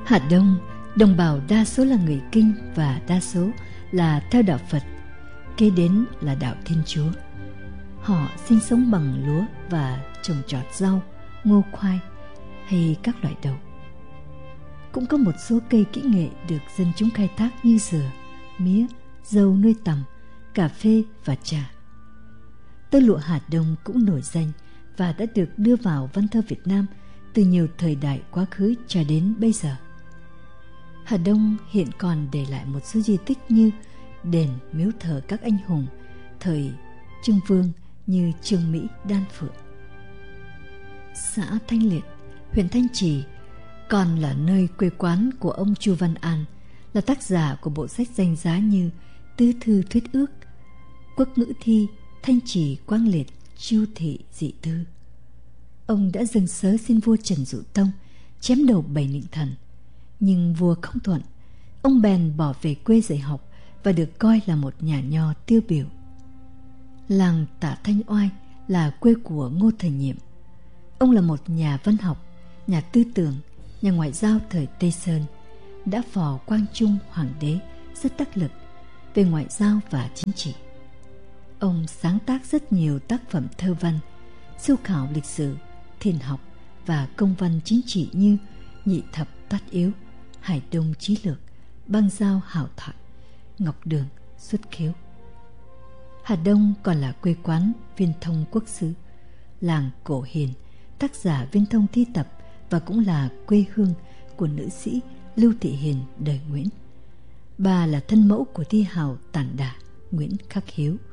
Hà Đông, đồng bào đa số là người Kinh và đa số là theo đạo Phật, kế đến là đạo Thiên Chúa. Họ sinh sống bằng lúa và trồng trọt rau, ngô khoai hay các loại đậu. Cũng có một số cây kỹ nghệ được dân chúng khai thác như dừa, mía, dâu nuôi tầm, cà phê và trà. Tơ lụa Hà Đông cũng nổi danh và đã được đưa vào văn thơ Việt Nam từ nhiều thời đại quá khứ cho đến bây giờ. Hà Đông hiện còn để lại một số di tích như đền miếu thờ các anh hùng thời Trưng Vương như Trương Mỹ, Đan Phượng. Xã Thanh Liệt, huyện Thanh Trì còn là nơi quê quán của ông Chu Văn An, là tác giả của bộ sách danh giá như Tứ Thư Thuyết Ước, Quốc Ngữ Thi, Thanh Trì Quang Liệt, Chu Thị Dị Thư. Ông đã dâng sớ xin vua Trần Dụ Tông chém đầu 7 nịnh thần, nhưng vua không thuận. Ông bèn bỏ về quê dạy học và được coi là một nhà nho tiêu biểu. Làng Tả Thanh Oai là quê của Ngô Thời Nhiệm. Ông là một nhà văn học, nhà tư tưởng, nhà ngoại giao thời Tây Sơn, đã phò Quang Trung Hoàng đế rất đắc lực về ngoại giao và chính trị. Ông sáng tác rất nhiều tác phẩm thơ văn, sưu khảo lịch sử, thiền học và công văn chính trị như Nhị Thập Tát Yếu, Hải Đông Chí Lược, Băng Giao Hảo Thoại, Ngọc Đường Xuất Khiếu. Hà Đông còn là quê quán Viên Thông Quốc Sứ, làng Cổ Hiền, tác giả Viên Thông thi tập và cũng là quê hương của nữ sĩ Lưu Thị Hiền đời Nguyễn. Bà là thân mẫu của thi hào Tản Đả Nguyễn Khắc Hiếu.